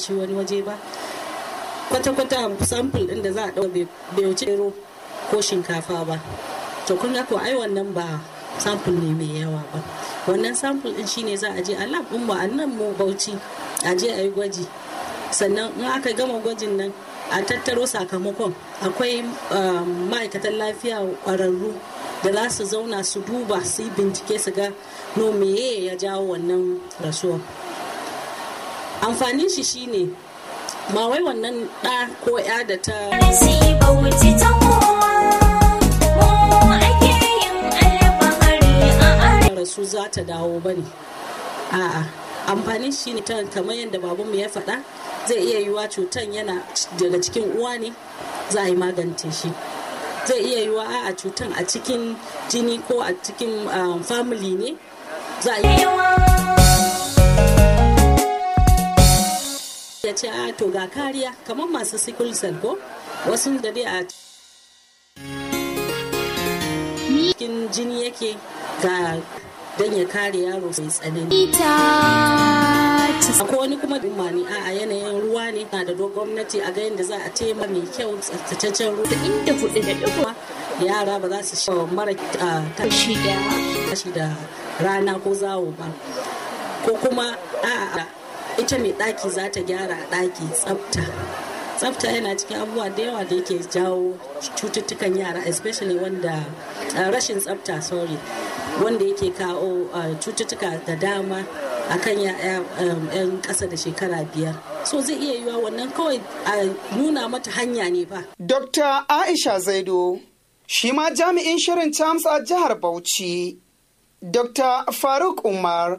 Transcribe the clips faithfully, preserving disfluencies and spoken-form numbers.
shi wani waje ba. Kwata-kwata sample ɗin da za a ɗau bai wuce ko shinkafa ba. To kun ga ko ai wannan ba sample ne mai yawa ba. Wannan sample ɗin shine za a je a lab ɗin mu a nan mu Bauchi a je a yi gwaji. Sannan in aka gama gwajin nan a tattaro sakamakon, akwai ma'aikatan lafiya ƙwararru da za su zauna su duba su yi bincike su ga no meye ya jawo wannan rasuwa. Amfanin shi shine ba wai wannan ɗa ko ya da ta rasu za ta dawo bane. A'a, amfanin shi ne kamar yadda babanmu ya faɗa, zai iya yiwa cutan yana daga cikin uwa ne, za a yi magance shi. Zai iya yiwa a cutan a cikin jini ko a cikin family ne, za a yi ya ce a to ga kariya kamar masu sickle cell ko wasu da dai a cikin jini yake ga don ya kare yaro mai tsanani. Akwai wani kuma dumani a yanayin ruwa ne na da gwamnati a ga yadda za a tema mai kyau tsaftataccen ruwa inda hudu da ɗigo yara ba za su sha mara kashi da rana ko zawo ba. Ko kuma a ita mai ɗaki za ta gyara ɗaki tsafta. Tsafta yana cikin abubuwa da yawa da yake jawo cututtukan yara, especially wanda rashin tsafta sorry wanda yake kawo cututtuka da dama akan yan ƙasa da shekara biyar. So zai iya yiwa wannan kawai a nuna mata hanya ne fa. Dokta Aisha Zaido shi ma jami'in shirin CHAMS a jihar Bauchi. Dokta Faruk Umar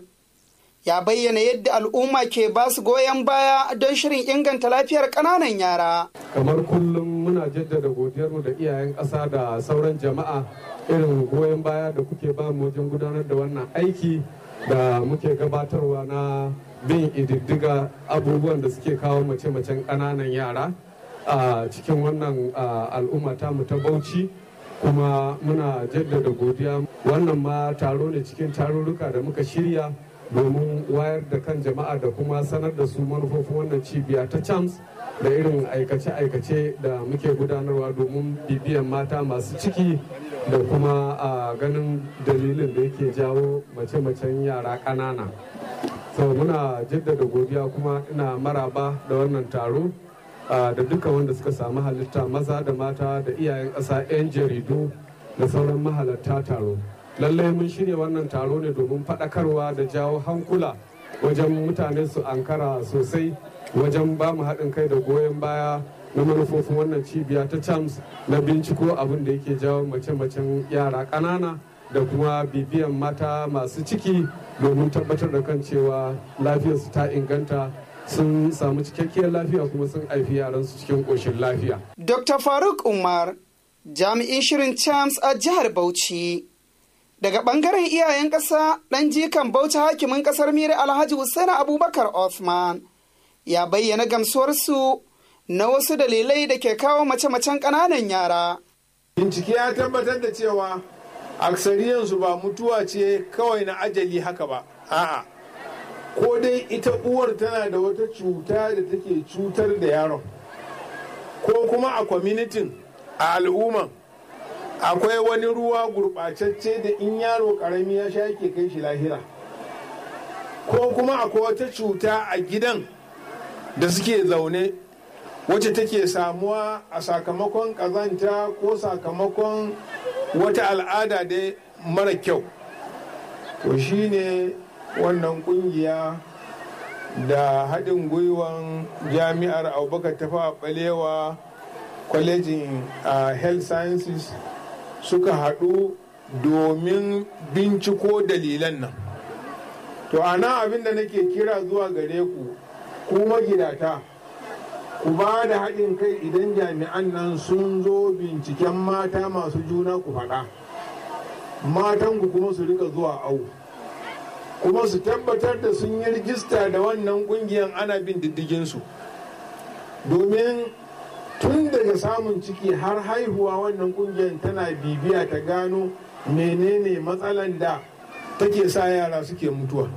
ya bayyana yadda al'umma ke ba su goyon baya don shirin inganta lafiyar ƙananan yara. Kamar kullum muna jaddada godiyarmu da iyayen ƙasa da sauran jama'a irin goyon baya da kuke ba mu wajen gudanar da wannan aiki da muke gabatarwa na bin ididdiga abubuwan da suke kawo mace-macen ƙananan yara a cikin wannan al'umma tamu ta Bauchi. Kuma muna jaddada godiya. Wannan ma taro ne cikin tarurruka da muka shirya domin wayar da kan jama'a da kuma sanar da su manufofin wannan cibiya ta CHAMS da irin aikace-aikace da muke gudanarwa domin bibiyan mata masu ciki da kuma a ganin dalilin da yake jawo mace-macen yara ƙanana. So muna jaddada godiya kuma ina maraba da wannan taro da duka wanda suka samu halitta maza da mata da iyayen ƙasa 'yan jaridu da sauran mahalarta taro. Lallai mun shirya wannan taro ne domin faɗakarwa da jawo hankula wajen mutane su ankara sosai wajen ba mu haɗin kai da goyon baya na manufofin wannan cibiya ta CHAMS na binciko abin da yake jawo mace-macen yara ƙanana da kuma bibiyan mata masu ciki domin tabbatar da kan cewa lafiyarsu ta inganta, sun samu cikakkiyar lafiya kuma sun haifi yaransu cikin ƙoshin lafiya. Dokta Faruk Umar, jami'in shirin CHAMS a jihar Bauchi. Daga ɓangaren iyayen ƙasa, ɗan jikan Bauchi hakimin ƙasar Miri Alhaji Hussein Abubakar Othman ya bayyana gamsuwarsu na wasu dalilai da ke kawo mace-macen ƙananan yara. Bincike ya tabbatar da cewa aksariyansu ba mutuwa ce kawai na ajali haka ba. A'a, ko dai ita uwar tana da wata cuta da take cutar da yaron, ko kuma a kwamitin a al'umman akwai wani ruwa gurɓacacce da in yaro ƙarami ya sha yake kai shi lahira, ko kuma akwai wata cuta a gidan da suke zaune wacce take samuwa a sakamakon ƙazanta ko sakamakon wata al'ada da mara kyau. To shi ne wannan ƙungiya da haɗin gwiwan jami'ar Abubakar Tafawa Balewa kwalejin health sciences suka haɗu domin binciko dalilan nan. To ana abin da nake kira zuwa gare ku ku magidata, ku ba da haɗin kai idan jami'an nan sun zo binciken mata masu juna, ku faɗa matanku kuma su rika zuwa awo, kuma su tabbatar da sun yi rijista da wannan ƙungiyar ana bin diddiginsu, domin tun daga samun ciki har haihuwa wannan ƙungiyar tana bibiya ta gano menene matsalan da take sa yara suke mutuwa.